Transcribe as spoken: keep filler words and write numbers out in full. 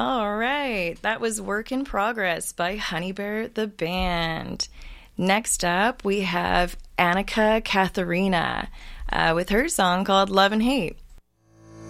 All right. That was Work in Progress by Honey Bear the Band. Next up, we have Annika Katharina uh, with her song called Love and Hate.